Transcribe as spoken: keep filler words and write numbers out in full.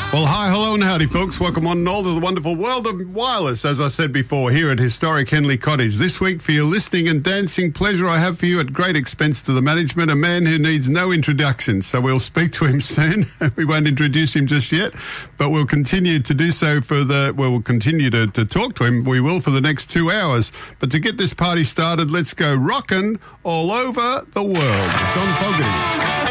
Well, hi, hello and howdy, folks. Welcome one and all to the wonderful world of wireless, as I said before, here at historic Henley Cottage. This week, for your listening and dancing pleasure, I have for you, at great expense to the management, a man who needs no introduction. So we'll speak to him soon. We won't introduce him just yet, but we'll continue to do so for the, well, we'll continue to, to talk to him. We will for the next two hours. But to get this party started, let's go rockin' all over the world. John Fogerty.